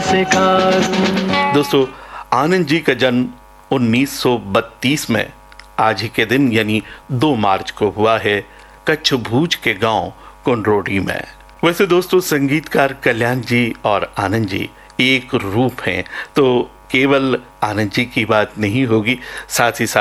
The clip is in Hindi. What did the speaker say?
सिखा दूं। दोस्तों, आनंद जी का जन्म 1932 में आज ही के दिन यानी 2 मार्च को हुआ है, कच्छ भूज के गांव कुंडरोडी में। वैसे दोस्तों, संगीतकार कल्याण जी और आनंद जी एक रूप हैं, तो केवल आनंद जी की बात नहीं होगी, साथ ही साथ